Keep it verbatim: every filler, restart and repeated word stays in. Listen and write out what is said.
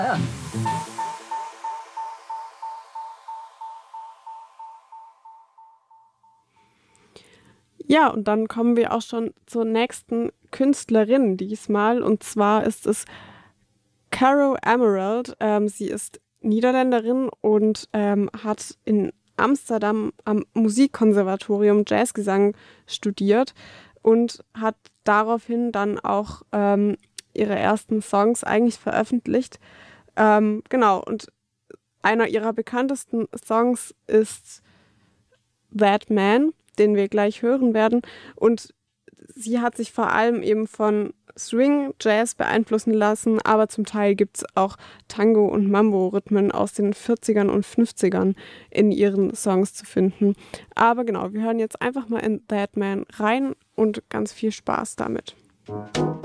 Ah. Ja, und dann kommen wir auch schon zur nächsten Künstlerin diesmal. Und zwar ist es Caro Emerald. Ähm, sie ist Niederländerin und ähm, hat in Amsterdam am Musikkonservatorium Jazzgesang studiert und hat daraufhin dann auch ähm, ihre ersten Songs eigentlich veröffentlicht. Ähm, genau, und einer ihrer bekanntesten Songs ist That Man, den wir gleich hören werden. Und sie hat sich vor allem eben von Swing, Jazz beeinflussen lassen, aber zum Teil gibt es auch Tango- und Mambo-Rhythmen aus den vierzigern und fünfzigern in ihren Songs zu finden. Aber genau, wir hören jetzt einfach mal in That Man rein und ganz viel Spaß damit.